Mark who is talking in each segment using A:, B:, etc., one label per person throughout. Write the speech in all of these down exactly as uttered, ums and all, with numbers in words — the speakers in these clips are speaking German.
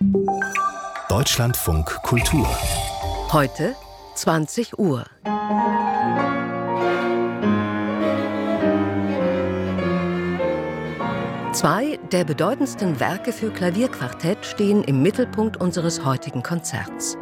A: Deutschlandfunk Kultur.
B: Heute zwanzig Uhr. Zwei der bedeutendsten Werke für Klavierquartett stehen im Mittelpunkt unseres heutigen Konzerts.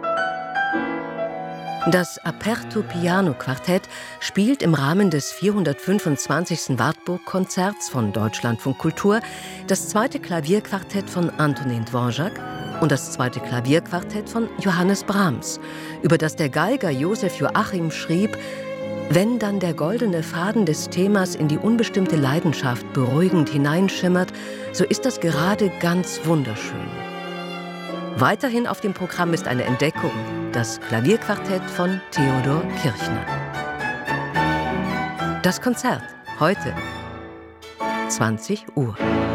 B: Das Aperto Piano Quartett spielt im Rahmen des vierhundertfünfundzwanzigsten Wartburg-Konzerts von Deutschlandfunk Kultur das zweite Klavierquartett von Antonin Dvorak und das zweite Klavierquartett von Johannes Brahms, über das der Geiger Josef Joachim schrieb: Wenn dann der goldene Faden des Themas in die unbestimmte Leidenschaft beruhigend hineinschimmert, so ist das gerade ganz wunderschön. Weiterhin auf dem Programm ist eine Entdeckung, das Klavierquartett von Theodor Kirchner. Das Konzert heute zwanzig Uhr.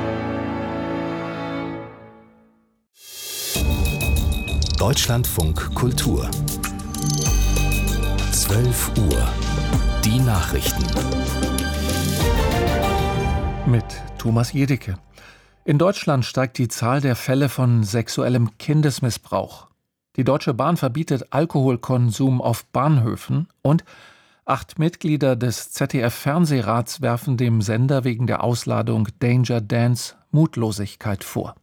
A: Deutschlandfunk Kultur. zwölf Uhr. Die Nachrichten.
C: Mit Thomas Jedicke. In Deutschland steigt die Zahl der Fälle von sexuellem Kindesmissbrauch. Die Deutsche Bahn verbietet Alkoholkonsum auf Bahnhöfen und acht Mitglieder des Z D F-Fernsehrats werfen dem Sender wegen der Ausladung Danger Dance Mutlosigkeit vor.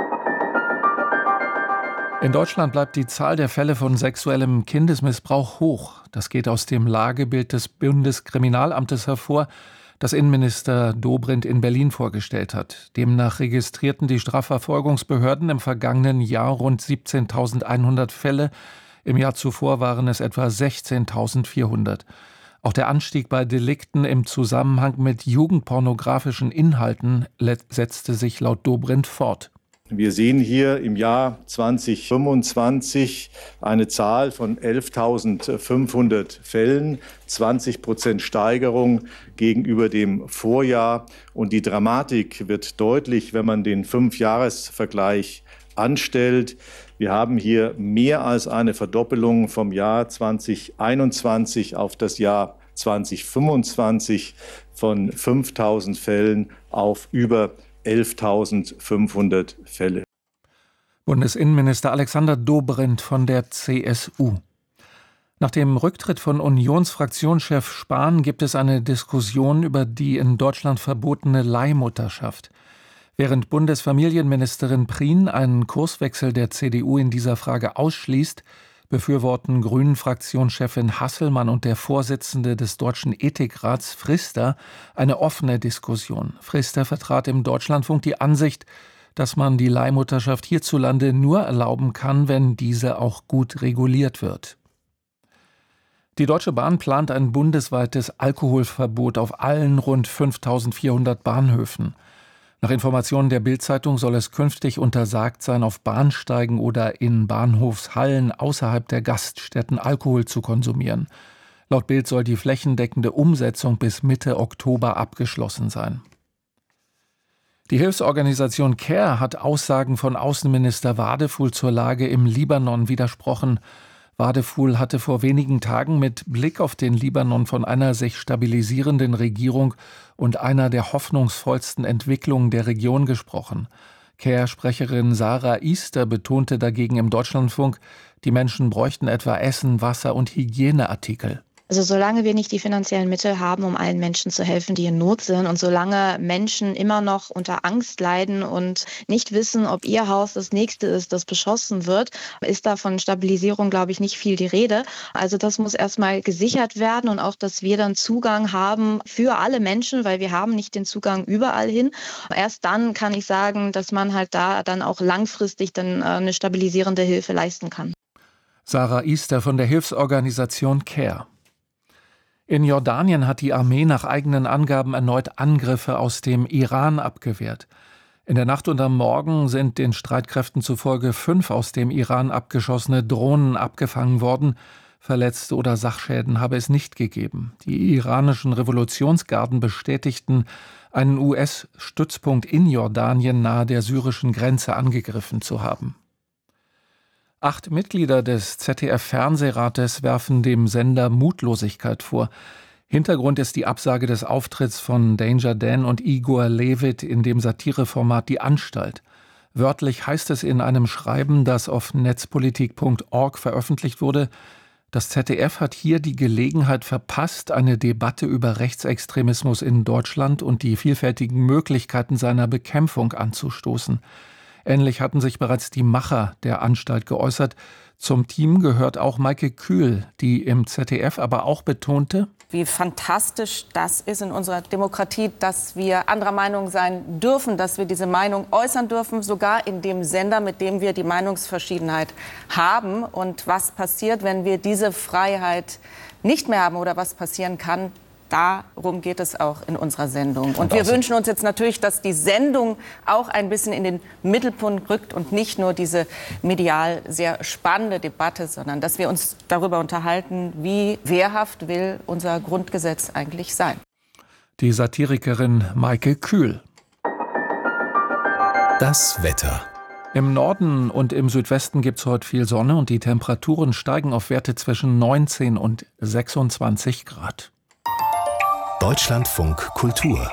C: In Deutschland bleibt die Zahl der Fälle von sexuellem Kindesmissbrauch hoch. Das geht aus dem Lagebild des Bundeskriminalamtes hervor, das Innenminister Dobrindt in Berlin vorgestellt hat. Demnach registrierten die Strafverfolgungsbehörden im vergangenen Jahr rund siebzehntausendeinhundert Fälle. Im Jahr zuvor waren es etwa sechzehntausendvierhundert. Auch der Anstieg bei Delikten im Zusammenhang mit jugendpornografischen Inhalten setzte sich laut Dobrindt fort.
D: Wir sehen hier im Jahr zweitausendfünfundzwanzig eine Zahl von elftausendfünfhundert Fällen, zwanzig Prozent Steigerung gegenüber dem Vorjahr. Und die Dramatik wird deutlich, wenn man den Fünfjahresvergleich anstellt. Wir haben hier mehr als eine Verdoppelung vom Jahr zweitausendeinundzwanzig auf das Jahr zweitausendfünfundzwanzig von fünftausend Fällen auf über elftausendfünfhundert Fälle.
C: Bundesinnenminister Alexander Dobrindt von der C S U. Nach dem Rücktritt von Unionsfraktionschef Spahn gibt es eine Diskussion über die in Deutschland verbotene Leihmutterschaft. Während Bundesfamilienministerin Prien einen Kurswechsel der C D U in dieser Frage ausschließt, befürworten Grünen-Fraktionschefin Hasselmann und der Vorsitzende des Deutschen Ethikrats Frister eine offene Diskussion. Frister vertrat im Deutschlandfunk die Ansicht, dass man die Leihmutterschaft hierzulande nur erlauben kann, wenn diese auch gut reguliert wird. Die Deutsche Bahn plant ein bundesweites Alkoholverbot auf allen rund fünftausendvierhundert Bahnhöfen. Nach Informationen der Bild-Zeitung soll es künftig untersagt sein, auf Bahnsteigen oder in Bahnhofshallen außerhalb der Gaststätten Alkohol zu konsumieren. Laut Bild soll die flächendeckende Umsetzung bis Mitte Oktober abgeschlossen sein. Die Hilfsorganisation CARE hat Aussagen von Außenminister Wadefuhl zur Lage im Libanon widersprochen. Wadefuhl hatte vor wenigen Tagen mit Blick auf den Libanon von einer sich stabilisierenden Regierung und einer der hoffnungsvollsten Entwicklungen der Region gesprochen. CARE-Sprecherin Sarah Easter betonte dagegen im Deutschlandfunk, die Menschen bräuchten etwa Essen, Wasser und Hygieneartikel.
E: Also solange wir nicht die finanziellen Mittel haben, um allen Menschen zu helfen, die in Not sind, und solange Menschen immer noch unter Angst leiden und nicht wissen, ob ihr Haus das nächste ist, das beschossen wird, ist da von Stabilisierung, glaube ich, nicht viel die Rede. Also das muss erstmal gesichert werden und auch, dass wir dann Zugang haben für alle Menschen, weil wir haben nicht den Zugang überall hin. Erst dann kann ich sagen, dass man halt da dann auch langfristig dann eine stabilisierende Hilfe leisten kann.
C: Sarah Easter von der Hilfsorganisation CARE. In Jordanien hat die Armee nach eigenen Angaben erneut Angriffe aus dem Iran abgewehrt. In der Nacht und am Morgen sind den Streitkräften zufolge fünf aus dem Iran abgeschossene Drohnen abgefangen worden. Verletzte oder Sachschäden habe es nicht gegeben. Die iranischen Revolutionsgarden bestätigten, einen U S-Stützpunkt in Jordanien nahe der syrischen Grenze angegriffen zu haben. Acht Mitglieder des Z D F-Fernsehrates werfen dem Sender Mutlosigkeit vor. Hintergrund ist die Absage des Auftritts von Danger Dan und Igor Levit in dem Satireformat Die Anstalt. Wörtlich heißt es in einem Schreiben, das auf netzpolitik punkt org veröffentlicht wurde, das Z D F hat hier die Gelegenheit verpasst, eine Debatte über Rechtsextremismus in Deutschland und die vielfältigen Möglichkeiten seiner Bekämpfung anzustoßen. Ähnlich hatten sich bereits die Macher der Anstalt geäußert. Zum Team gehört auch Maike Kühl, die im Z D F aber auch betonte,
F: wie fantastisch das ist in unserer Demokratie, dass wir anderer Meinung sein dürfen, dass wir diese Meinung äußern dürfen, sogar in dem Sender, mit dem wir die Meinungsverschiedenheit haben. Und was passiert, wenn wir diese Freiheit nicht mehr haben oder was passieren kann, darum geht es auch in unserer Sendung. Und wir wünschen uns jetzt natürlich, dass die Sendung auch ein bisschen in den Mittelpunkt rückt und nicht nur diese medial sehr spannende Debatte, sondern dass wir uns darüber unterhalten, wie wehrhaft will unser Grundgesetz eigentlich sein.
C: Die Satirikerin Maike Kühl.
A: Das Wetter.
C: Im Norden und im Südwesten gibt es heute viel Sonne und die Temperaturen steigen auf Werte zwischen neunzehn und sechsundzwanzig Grad.
A: Deutschlandfunk Kultur.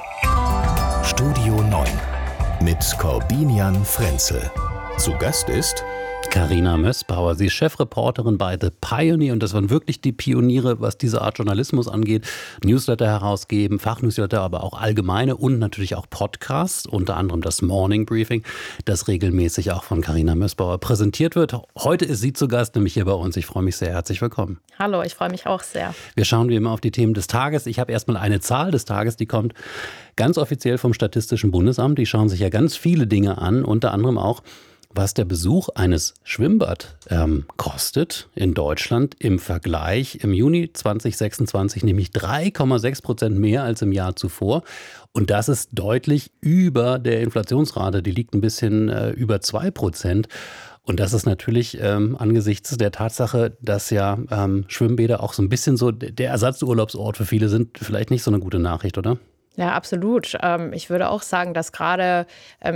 A: Studio neun mit Corbinian Frenzel. Zu Gast ist
G: Carina Mössbauer. Sie ist Chefreporterin bei The Pioneer und das waren wirklich die Pioniere, was diese Art Journalismus angeht. Newsletter herausgeben, Fachnewsletter, aber auch allgemeine und natürlich auch Podcasts, unter anderem das Morning Briefing, das regelmäßig auch von Carina Mössbauer präsentiert wird. Heute ist sie zu Gast, nämlich hier bei uns. Ich freue mich sehr. Herzlich willkommen.
H: Hallo, ich freue mich auch sehr.
G: Wir schauen wie immer auf die Themen des Tages. Ich habe erstmal eine Zahl des Tages, die kommt ganz offiziell vom Statistischen Bundesamt. Die schauen sich ja ganz viele Dinge an, unter anderem auch, was der Besuch eines Schwimmbads ähm, kostet in Deutschland im Vergleich im Juni zwanzig sechsundzwanzig, nämlich drei Komma sechs Prozent mehr als im Jahr zuvor. Und das ist deutlich über der Inflationsrate, die liegt ein bisschen äh, über zwei Prozent. Und das ist natürlich ähm, angesichts der Tatsache, dass ja ähm, Schwimmbäder auch so ein bisschen so der Ersatzurlaubsort für viele sind, vielleicht nicht so eine gute Nachricht, oder?
H: Ja, absolut. Ich würde auch sagen, dass gerade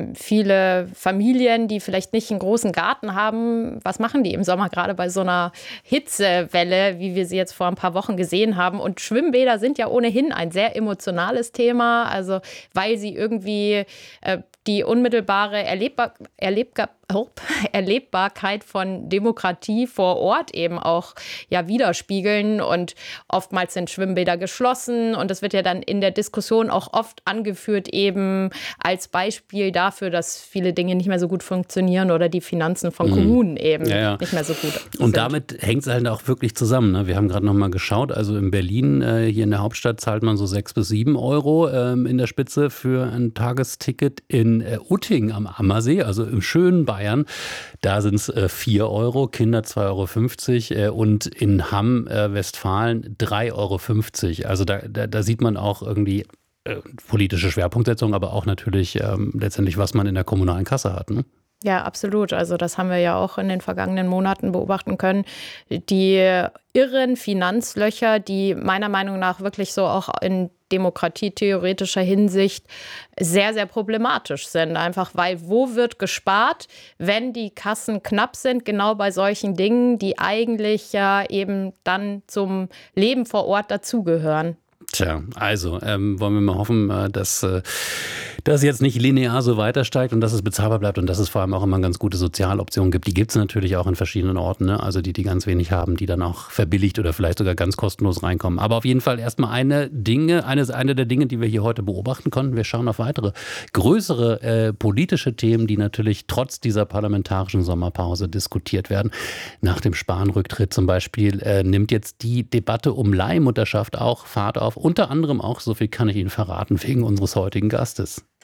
H: viele Familien, die vielleicht nicht einen großen Garten haben, was machen die im Sommer gerade bei so einer Hitzewelle, wie wir sie jetzt vor ein paar Wochen gesehen haben? Und Schwimmbäder sind ja ohnehin ein sehr emotionales Thema, also weil sie irgendwie die unmittelbare Erlebbar- Erlebbar- Erlebbarkeit von Demokratie vor Ort eben auch ja widerspiegeln. Und oftmals sind Schwimmbäder geschlossen und das wird ja dann in der Diskussion auch oft angeführt eben als Beispiel dafür, dass viele Dinge nicht mehr so gut funktionieren oder die Finanzen von mhm. Kommunen eben ja, ja. nicht mehr so gut sind.
G: Und damit hängt es halt auch wirklich zusammen. Ne? Wir haben gerade noch mal geschaut, also in Berlin, äh, hier in der Hauptstadt, zahlt man so sechs bis sieben Euro ähm, in der Spitze für ein Tagesticket. In äh, Utting am Ammersee, also im schönen Bayern, da sind es äh, vier Euro, Kinder zwei Euro fünfzig äh, und in Hamm, äh, Westfalen, drei Euro fünfzig. Also da, da, da sieht man auch irgendwie äh, politische Schwerpunktsetzung, aber auch natürlich ähm, letztendlich, was man in der kommunalen Kasse hat, ne?
H: Ja, absolut. Also das haben wir ja auch in den vergangenen Monaten beobachten können. Die irren Finanzlöcher, die meiner Meinung nach wirklich so auch in demokratietheoretischer Hinsicht sehr, sehr problematisch sind. Einfach weil, wo wird gespart, wenn die Kassen knapp sind? Genau bei solchen Dingen, die eigentlich ja eben dann zum Leben vor Ort dazugehören.
G: Tja, also ähm, wollen wir mal hoffen, äh, dass äh, das jetzt nicht linear so weiter steigt und dass es bezahlbar bleibt und dass es vor allem auch immer ganz gute Sozialoptionen gibt. Die gibt es natürlich auch in verschiedenen Orten, ne? Also die, die ganz wenig haben, die dann auch verbilligt oder vielleicht sogar ganz kostenlos reinkommen. Aber auf jeden Fall erstmal eine Dinge, eine, eine der Dinge, die wir hier heute beobachten konnten. Wir schauen auf weitere größere äh, politische Themen, die natürlich trotz dieser parlamentarischen Sommerpause diskutiert werden. Nach dem Spahn-Rücktritt zum Beispiel äh, nimmt jetzt die Debatte um Leihmutterschaft auch Fahrt auf. Unter anderem auch, so viel kann ich Ihnen verraten, wegen unseres heutigen Gastes.